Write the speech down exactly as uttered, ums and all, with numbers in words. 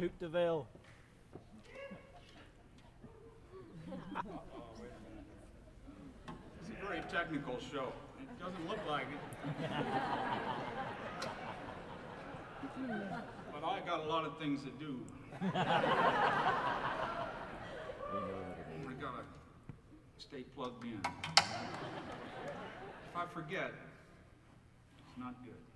Coupe de Ville. It's a very technical show. It doesn't look like it. But I got a lot of things to do. I gotta stay plugged in. If I forget, it's not good.